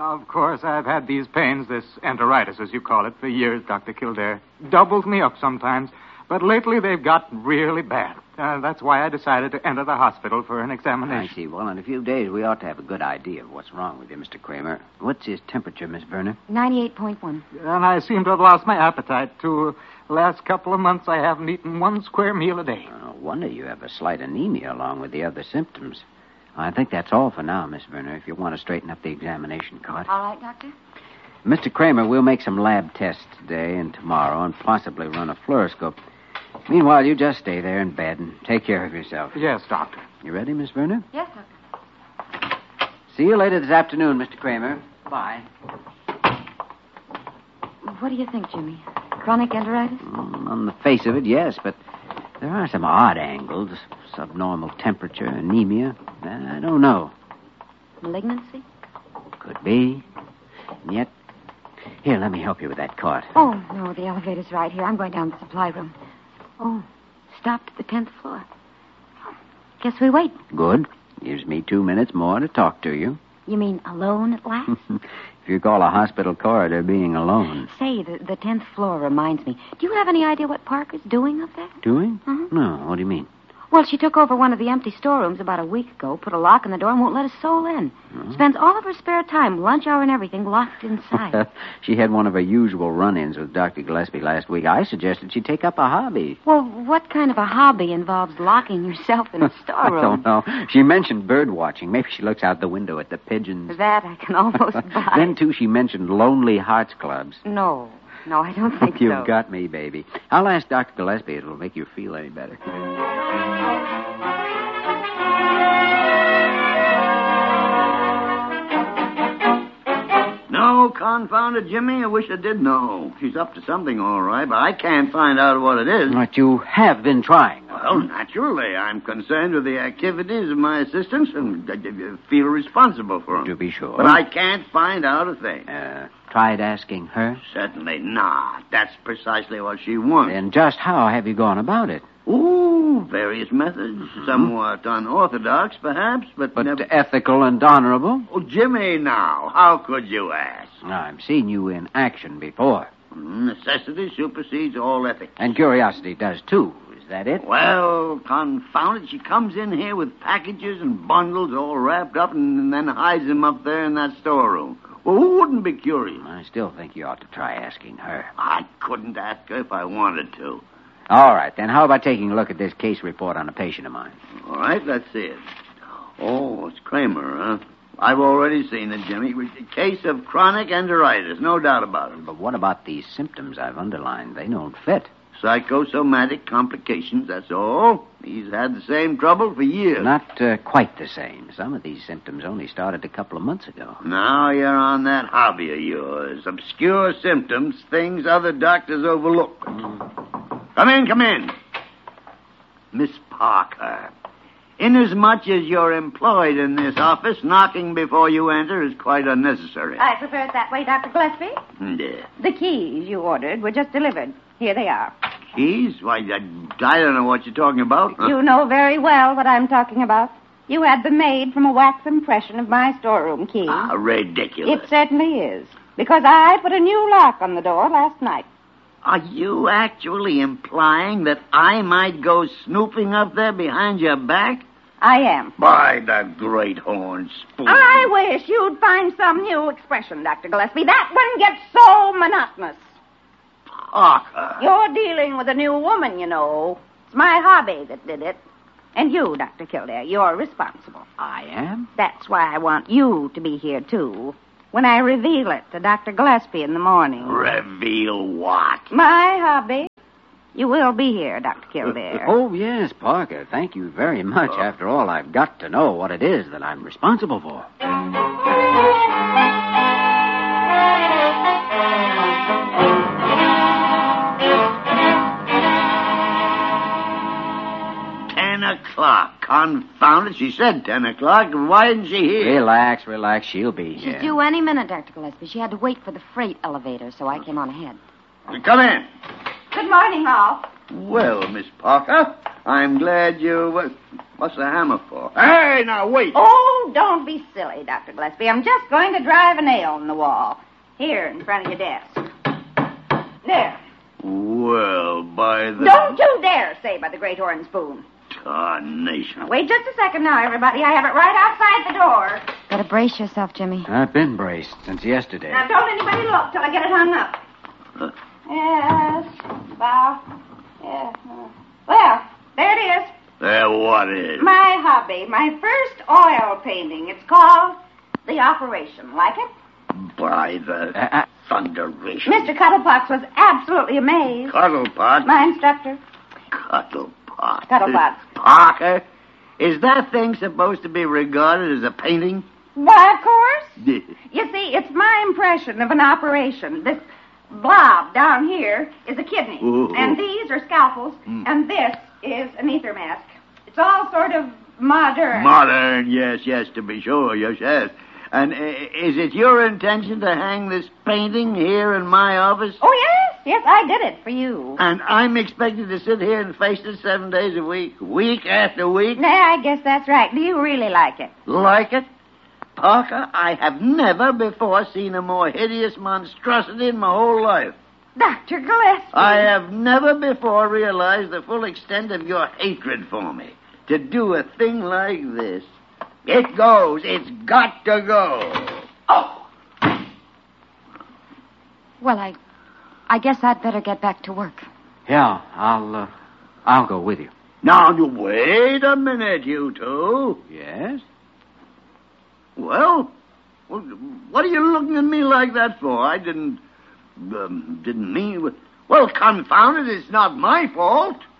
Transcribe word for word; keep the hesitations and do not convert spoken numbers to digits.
Of course, I've had these pains, this enteritis, as you call it, for years, Doctor Kildare. Doubles me up sometimes. But lately they've gotten really bad. Uh, that's why I decided to enter the hospital for an examination. I see. Well, in a few days, we ought to have a good idea of what's wrong with you, Mister Kramer. What's his temperature, Miss Verner? ninety-eight point one. And I seem to have lost my appetite, too. The last couple of months, I haven't eaten one square meal a day. No wonder you have a slight anemia along with the other symptoms. I think that's all for now, Miss Verner, if you want to straighten up the examination card. All right, Doctor. Mister Kramer, we'll make some lab tests today and tomorrow and possibly run a fluoroscope. Meanwhile, you just stay there in bed and take care of yourself. Yes, Doctor. You ready, Miss Verner? Yes, Doctor. See you later this afternoon, Mister Kramer. Bye. What do you think, Jimmy? Chronic enteritis? Mm, on the face of it, yes, but there are some odd angles. Subnormal temperature, anemia. I don't know. Malignancy? Could be. And yet... Here, let me help you with that cart. Oh, no, the elevator's right here. I'm going down to the supply room. Oh, stopped at the tenth floor. Guess we wait. Good. Gives me two minutes more to talk to you. You mean alone at last? If you call a hospital corridor being alone. Say, the, the tenth floor reminds me. Do you have any idea what Parker's doing up there? Doing? Mm-hmm. No, what do you mean? Well, she took over one of the empty storerooms about a week ago, put a lock on the door, and won't let a soul in. Oh. Spends all of her spare time, lunch hour and everything, locked inside. She had one of her usual run-ins with Doctor Gillespie last week. I suggested she take up a hobby. Well, what kind of a hobby involves locking yourself in a storeroom? I don't know. She mentioned bird watching. Maybe she looks out the window at the pigeons. That I can almost buy. Then, too, she mentioned Lonely Hearts Clubs. No. No, I don't think You've so. got me, baby. I'll ask Doctor Gillespie. It'll make you feel any better. No, confound it, Jimmy. I wish I did know. She's up to something, all right, but I can't find out what it is. But you have been trying. Well, naturally. I'm concerned with the activities of my assistants and I feel responsible for them. To be sure. But I can't find out a thing. Uh, tried asking her? Certainly not. That's precisely what she wants. And just how have you gone about it? Ooh, various methods. Mm-hmm. Somewhat unorthodox, perhaps, but... But never... ethical and honorable? Oh, Jimmy, now, how could you ask? I've seen you in action before. Necessity supersedes all ethics. And curiosity does, too. Is that it? Well, confound it, she comes in here with packages and bundles all wrapped up and then hides them up there in that storeroom. Well, who wouldn't be curious? I still think you ought to try asking her. I couldn't ask her if I wanted to. All right, then how about taking a look at this case report on a patient of mine? All right, let's see it. Oh, it's Kramer, huh? I've already seen it, Jimmy. A case of chronic enteritis, no doubt about it. But what about these symptoms I've underlined? They don't fit. Psychosomatic complications, that's all. He's had the same trouble for years. Not uh, quite the same. Some of these symptoms only started a couple of months ago. Now you're on that hobby of yours. Obscure symptoms, things other doctors overlook. Mm. Come in, come in. Miss Parker. Inasmuch as you're employed in this office, knocking before you enter is quite unnecessary. I prefer it that way, Doctor Gillespie. Yeah. The keys you ordered were just delivered. Here they are. Keys? Why, I, I don't know what you're talking about. Huh? You know very well what I'm talking about. You had them made from a wax impression of my storeroom key. Ah, ridiculous. It certainly is. Because I put a new lock on the door last night. Are you actually implying that I might go snooping up there behind your back? I am. By the great horn spoon. I wish you'd find some new expression, Doctor Gillespie. That one gets so monotonous. Parker. You're dealing with a new woman, you know. It's my hobby that did it. And you, Doctor Kildare, you're responsible. I am? That's why I want you to be here, too. When I reveal it to Doctor Gillespie in the morning. Reveal what? My hobby. You will be here, Doctor Kildare. Oh, yes, Parker. Thank you very much. Oh. After all, I've got to know what it is that I'm responsible for. Ten o'clock. Confound it. She said ten o'clock. Why isn't she here? Relax, relax. She'll be here. She's due any minute, Doctor Gillespie. She had to wait for the freight elevator, so I came on ahead. Come in. Good morning, all. Well, Miss Parker, I'm glad you... Uh, what's the hammer for? Hey, now, wait. Oh, don't be silly, Doctor Gillespie. I'm just going to drive a nail in the wall. Here, in front of your desk. There. Well, by the... Don't you dare say by the great horn spoon. Tarnation. Now, wait just a second now, everybody. I have it right outside the door. Better brace yourself, Jimmy. I've been braced since yesterday. Now, don't anybody look till I get it hung up. Huh? Yes, about... Yeah. uh, Well, there it is. There, what is? My hobby, my first oil painting. It's called The Operation. Like it? By the Uh, uh, thunderation. Mister Cuddlepox was absolutely amazed. Cuddlepot? My instructor. Cuddlepot. Cuddlepot. Parker, is that thing supposed to be regarded as a painting? Why, of course. You see, it's my impression of an operation. This blob down here is a kidney. Ooh. And these are scalpels. Mm. And this is an ether mask. It's all sort of modern. Modern, yes, yes, to be sure, yes, yes. And uh, is it your intention to hang this painting here in my office? Oh, yes, yes, I did it for you. And I'm expected to sit here and face it seven days a week, week after week? Nah, I guess that's right. Do you really like it? Like it? Parker, I have never before seen a more hideous monstrosity in my whole life. Doctor Gillespie. I have never before realized the full extent of your hatred for me. To do a thing like this. It goes. It's got to go. Oh! Well, I... I guess I'd better get back to work. Yeah, I'll, uh, I'll go with you. Now, you wait a minute, you two. Yes? Well, well, what are you looking at me like that for? I didn't, um, didn't mean... Well, confound it, it's not my fault.